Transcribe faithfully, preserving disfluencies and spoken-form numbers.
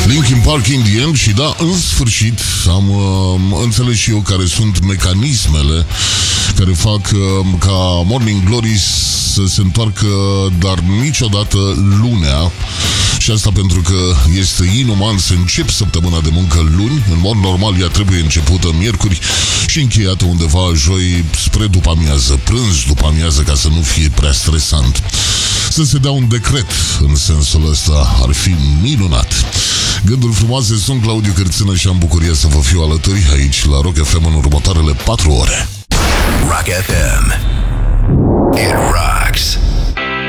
Linkin Park in the end. Și da, în sfârșit am uh, înțeles și eu care sunt mecanismele care fac uh, ca Morning Glory să se întoarcă, dar niciodată lunea. Și asta pentru că este inuman să încep săptămâna de muncă luni. În mod normal ea trebuie începută miercuri și încheiată undeva joi spre după amiază, prânz după amiază, ca să nu fie prea stresant. Să se dea un decret în sensul ăsta ar fi minunat. Gânduri frumoase, sunt Claudiu Cârțână și am bucuria să vă fiu alături aici la Rock F M în următoarele patru ore. Rock F M. It rocks.